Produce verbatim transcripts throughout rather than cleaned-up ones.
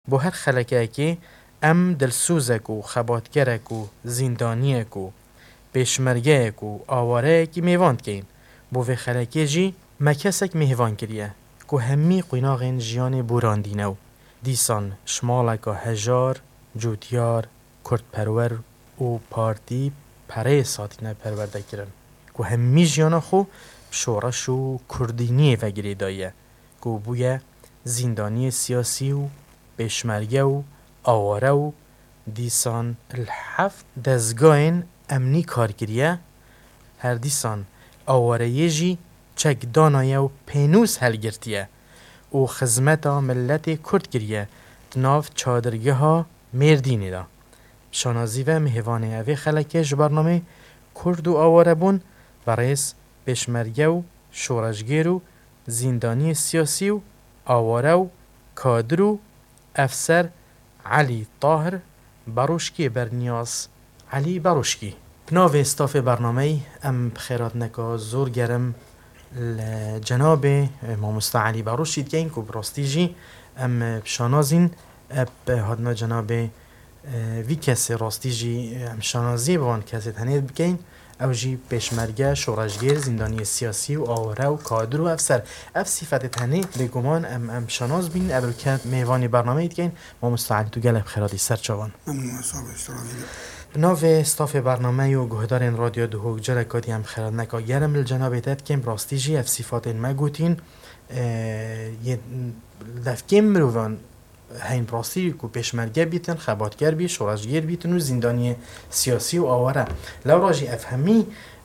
بو هر خلکه که ام دلسوزک و خباتگرک و زندانیک و پیشمرگهک و آواره که میواند کین بو و خلکه جی مکسک میهوان کریه که همی قیناغین جیان براندینو دیسان شمالک هجار جوتیار کرد پرور و پارتی پره ساتینه پرورده کرن که همی جیان خو شورش و کردینی وگری دایه که بوی زندانی سیاسی و پیشمرگه و آواره و دیسان الحفت دزگاین امنی کارگریه هر دیسان آواره یجی چک دانایه و پینوس هلگرتیه و خزمتا ملت کرد گریه دناف چادرگه ها مردینی دا شانازی و مهوانه اوی خلکه جبرنامه کرد و آواره بون برایس پیشمرگه و شورشگیر و زندانی سیاسی و آواره و کادر و افسر علی طاهر باروشکی برنیاز علی باروشکی ناو استاف برنامه ام بخیرات نکا زور گرم جناب ماموستا علی باروشی دگین که براستی جی ام شانازین اب هادنا جناب وی کسی راستی جی ام شانازی بوان کسی تنید بگین او جی پیشمرگه شورشگیر زندانی سیاسی و آوره و کادر و افسر اف صفت تنه بگمان ام ام شناز بین ابرو که میوانی برنامه ایدگین ما مستعد تو گلب خیراتی سر چوان ناو استاف برنامه و گهدار این رادیو دو هوگ جرکاتی هم خیرات نکا گرم الجنابیتت کم راستی جی اف صفات مگوتین دفکیم مروان هین راستی که پیشمرگه بیتن خباتگر بی شورشگیر بیتن و زندانی سیاسی و آواره لو راجی افهمی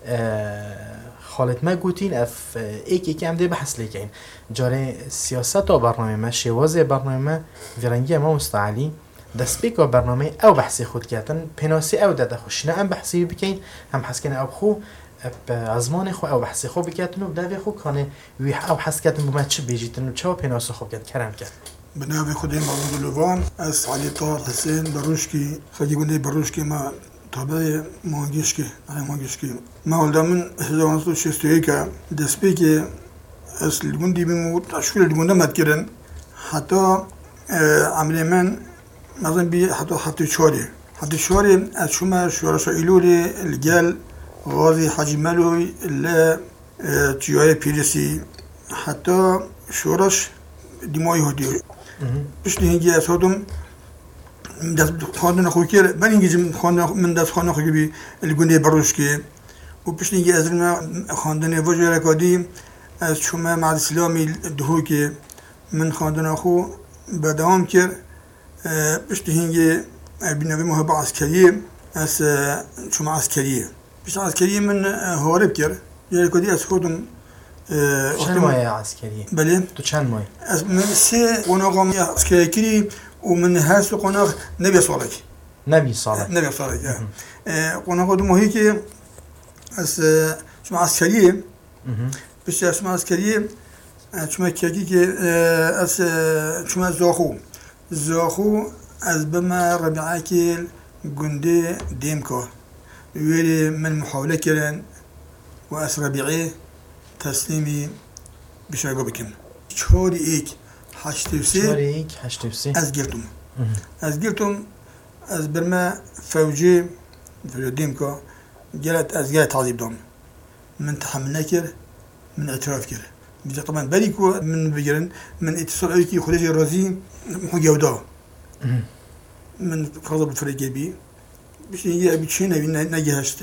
خالت ما گوتین اف ایک ایک هم ده بحث لیکین جاره سیاست و برنامه ما شواز برنامه ما ویرنگی ما مستعلی دسپیک و برنامه او بحثی خود کردن پناسی او داده خوش نه ام بحثی بکین هم حس کنه او خو ازمان خو او بحثی خو بکردن و بدوی خو کنه وی او حس کردن بما چه بیجیتن و چه پناسی خو کرد کرم کرد بنابه خودم محمود لوان از علی طاهر حسین باروشکی خدی گنده باروشکی ما تابع مانگیشکی آیا مانگیشکی ما ولدا من هزار و نهصد و شصت و یک دسپی که اصل گندی بمود تشکیل گنده مدکرن حتی عمل من مثلا بی حتی حتی چهاری حتی چهاری از شما شورش ایلوری الجل غازی حاجی ملوی ل تیای پیرسی حتی شورش دیمای هدیه پشتی هنگی از هدوم دست خواندن خوی کرد من اینجا خواندن من دست خواندن خوی بی الگونه باروشکی و پشتی هنگی از من خواندن وجه رکادی از شما معد اسلامی دهو که من خواندن خو بدام کرد پشتی هنگی بینوی محب عسکری از شما عسکریه پشت عسکری من هارب کرد رکادی از خودم چند ماه عسکری؟ بله تو چند ماه؟ از من سه قناغم عسکری کردی و من هست قناغ نبی سالک نبی سالک نبی سالک قناغ دو ماهی که از شما عسکریه بشه از شما عسکریه شما کردی که از شما زاخو زاخو از بما ربیعه که گنده دیم که ویلی من محاوله کردن و از ربیعه تسلیمی بشایگاه بکن چهاری ایک هشت و سه چهاری ایک هشت و سه از گرتم از گرتم از برما فوجی فلودیم که گلت از گلت تعذیب دام من تحمل نکر من اعتراف کرد دیگه طبعا بلی که من بگیرن من اتصال اوی که خودش راضی محو گودا من خواهد بفرگی بی بشتی اینگه ابی چه نبی نگهشت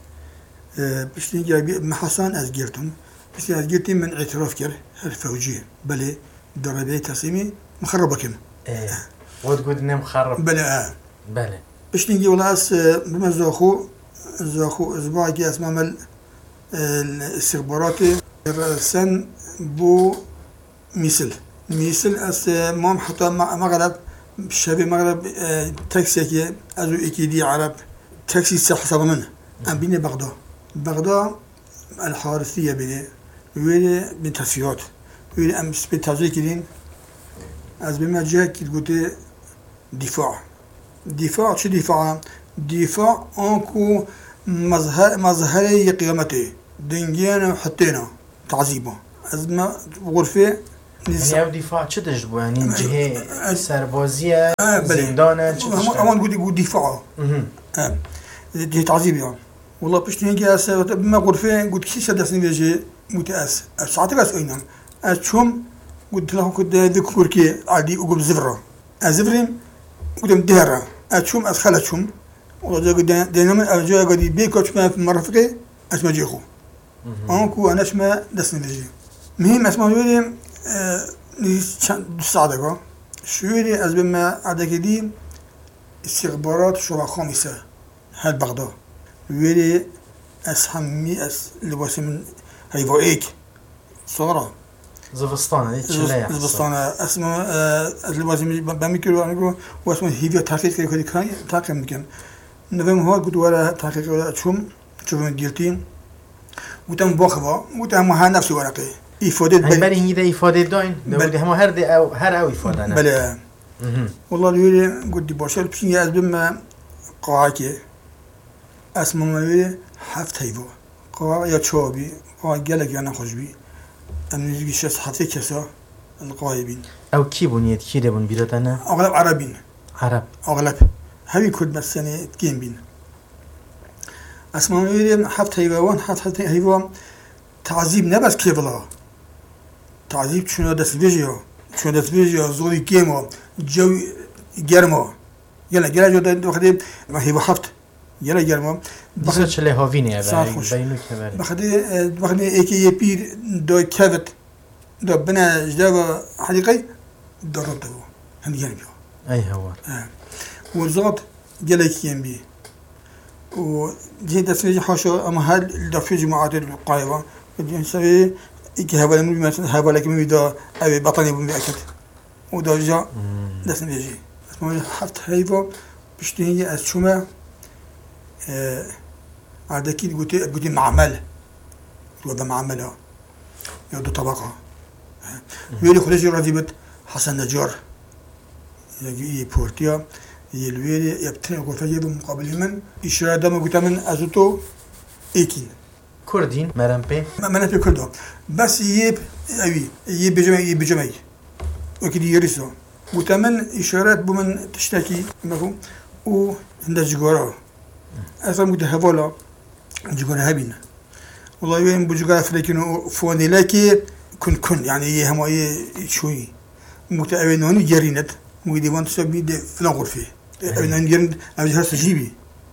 بشتی اینگه ابی محسان از گرتم بس از جيتي من اعتراف كر الفوجية بله دربي تصميمي مخربة كم ايه وتقول اني مخرب بله اه بله باش نجي ولا اس بما زاخو زاخو اسبوع جي اسمع مال الاستخبارات سن بو ميسل ميسل اس مام حتى مغرب شبه مغرب تاكسي كي ازو اكيدي عرب تاكسي حسب منه ام بين بغداد بغداد الحارثية بني ويلي من تصفيات ويلي أم سبتازي كدين از بما جاء كده دفاع دفاع شو دفاع دفاع أنكو مظهر مظهر قيامته دنجينا وحطينا تعذيبه از ما غرفة يعني او دفاع چه دشت بو يعني جهه سربازیه زندانه چه دشت امان قلت قلت دفاع اه جهه تعذيب يعني والله بشتي هيك اس ما غرفه قلت كيش دسني بيجي متاس ساعتك اس اينم اشوم قلت له كنت ذكر كي عادي اقوم زفره ازفرين قدام دهره اشوم اسخل اشوم والله دينما ارجع قدي بيكوش ما في مرفقي اسمع جيخو انكو انا اسمع دسني بيجي مهم اسمع يقول ساعدك شوية از بما عدكدي استخبارات شورى خامسة هل بغداد ويلي اس همي اس لباس من هيفوئيك صورة زفستان هيك شليح زفستان اسمه از لباس بميكرو انكو واسمه هيفيا تحقيق كده كان تحقيق ممكن نفهم هو قد ولا تحقيق ولا تشوم تشوفون ديالتين وتم باخبا وتم ها نفس ورقه ifade بل برای هیده ifade داین دوودی همه هر دی او هر او ifade نه بله والله الویلی قدی باشه بشین از بیم قاعده اسم مالی هفت هیوا قاع یا چوبی قاع گله گانه خوشبی امروزی شش هفته کسا القایبین او کی بونید کی دبون بیراتنه اغلب عربین عرب اغلب همی کد مثلا گیم بین اسم مالی هفت هیوا وان هفت هیوا تعذیب نباس کیبلا تعذيب شنو دست فيجيو شنو دست فيجيو زوري كيمو جو جرمو يلا جرا جو ده خدي ما هي وحفت يلا جرمو بخد شله هاوینه بینو کبری بخدي بخدي ايكي يبير دو كافت دو بنا جدابا حقيقي ضربته هم جنبيو اي هو اه وزاد جلا كيم بي و جي دست فيجي حاشو اما هل دفيج معادل القايبه نسوي إيكي هذا المهم مثلا هذا لكن ميدا أبي بطني بمئكد وده جاء دس نيجي اسمه حفت هيفا بشتهي أشومه عادكي قلت قلت معمل وده معملها يودو طبقة ويلي خليجي راتبت حسن نجار يجي بورتيا يلويلي يبتني غرفة جيب مقابل من إشارة دم قلت من أزوتو إيكين كردين مرمبي ما ما نبي كردهم بس يب أبي يب بجمع يب بجمع وكذا يرسو وتمن إشارات بمن تشتكي مفهوم وعند الجوارا أصلا متهفولا الجوارا هبين والله وين بجوارا فلكنه فوني لكي كن كن يعني يه هم يه شوي متأوينوني جرينت ويديوان تسبي ده فلان غرفة أوينوني جرينت أوجه سجيبي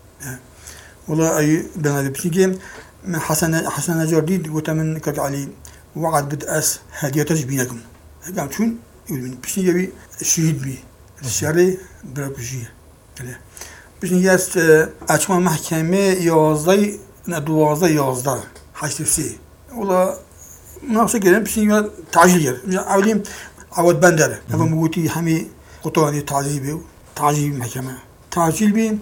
والله أي بنا بيجي من حسن حسن جرديد وتمن كك علي وعد بدأس هدية تجبينكم قام شون يقول من بشني يبي شهيد بي الشارع براكوجية كله بشني ياس أشوان محكمة يازداي ندوازدا يازدا حشت سي والله ناقص كده بشني تعجيل أولين عود بندر هذا موجودي همي قطعني تعذيبه تعذيب محكمة تعجيل بي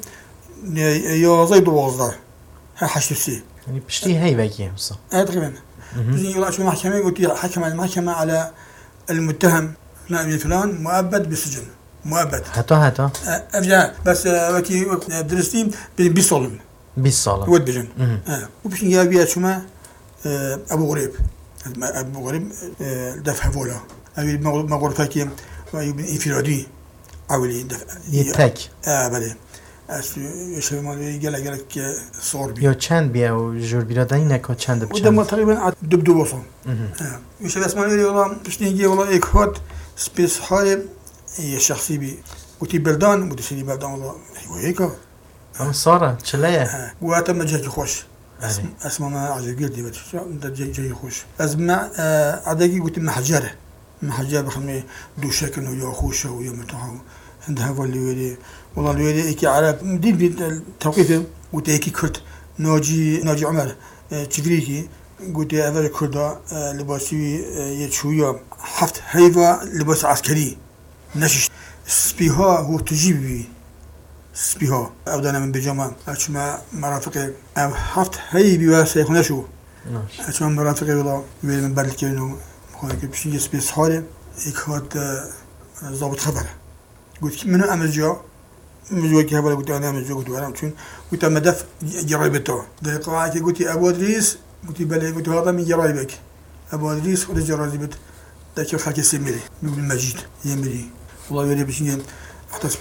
يازداي دوازدا حشت سي يعني بشتي هاي باقي مصا اه تقريبا بيجي يقول شو محكمة قلت حكم المحكمة على المتهم فلان فلان مؤبد بالسجن مؤبد حتى حتى افجع بس وكي درستيم بيصلم بيصلم ود بجن اه وباش نجابي شو ما ابو غريب ابو غريب دفع فولا ابي ما غرفه كي انفرادي اولي دفع يتك اه بله است شو ما يقول لك صور بي يو چند بيا و جور بيرادني نكو چند بچند وده تقريبا دب دو وصل اه وش بس ما يقول والله مش نيجي والله ايك هات سبيس حالي هي شخصي بي وتي بلدان ودي بلدان والله هو هيك ام صار چليه اه واتم جاي خوش اسمع ما عجب قلت بس انت جاي جاي خوش ازمع عداقي قلت محجره محجره بخمي دو شكل ويا خوشه ويا متعو عندها واللي ولي والله الوالي إيكي عرب دين بالتوقيت قلت إيكي كرد ناجي ناجي عمر تجريكي قلت أول كردا لباسي يتشويا حفت هيفا لباس عسكري نشش سبيها هو تجيب بي سبيها أبدانا من بجامع أشما مرافقي أو حفت هي بيواسي خنشو أشما مرافقي والله ويل من بردك إنه خلك بشي سبيس حالي إيكاد ضابط خبر قلت منو أمل جا مزوجي هبلا قلت أنا مزوج قلت أنا شون قلت أما دف جرايبته دقيقة قلت أبو إدريس قلت بلى قلت هذا من جرايبك أبو إدريس خد جرايبت دکی خاک سیمری میگویم مجید یه میری والله ولی بچینیم